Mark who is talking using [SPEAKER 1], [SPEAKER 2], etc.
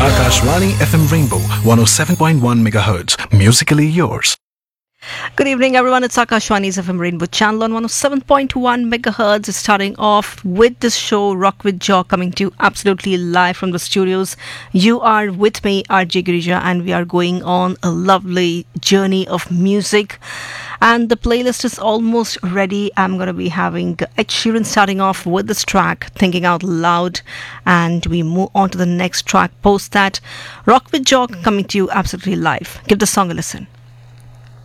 [SPEAKER 1] Akashvani FM Rainbow 107.1 megahertz. Musically yours.
[SPEAKER 2] Good evening, everyone. It's Akashwani's FM Rainbow channel on 107.1 megahertz. It's starting off with this show, Rock with Jock, coming to you absolutely live from the studios. You are with me, RJ Girija, and we are going on a lovely journey of music. And the playlist is almost ready. I'm going to be having Ed Sheeran starting off with this track, Thinking Out Loud. And we move on to the next track, post that. Rock with Jock, coming to you absolutely live. Give the song a listen.